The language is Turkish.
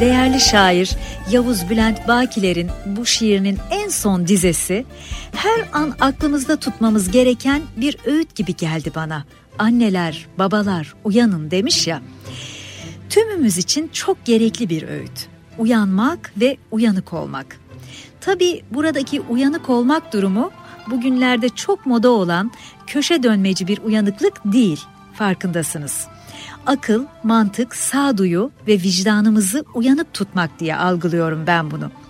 değerli şair Yavuz Bülent Bakiler'in bu şiirinin en son dizesi her an aklımızda tutmamız gereken bir öğüt gibi geldi bana. Anneler, babalar uyanın demiş ya. Tümümüz için çok gerekli bir öğüt. Uyanmak ve uyanık olmak. Tabii buradaki uyanık olmak durumu bugünlerde çok moda olan köşe dönmeci bir uyanıklık değil, farkındasınız. Akıl, mantık, sağduyu ve vicdanımızı uyanık tutmak diye algılıyorum ben bunu.